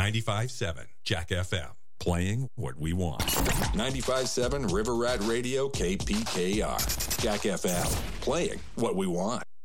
95.7 Jack FM, playing what we want. 95.7 River Rat Radio KPKR. Jack FM, playing what we want.